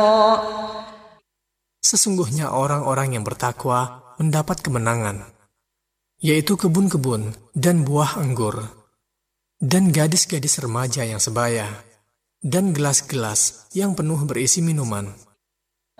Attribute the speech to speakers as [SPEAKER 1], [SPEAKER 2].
[SPEAKER 1] Sesungguhnya orang-orang yang bertakwa mendapat kemenangan, yaitu kebun-kebun dan buah anggur, dan gadis-gadis remaja yang sebaya, dan gelas-gelas yang penuh berisi minuman.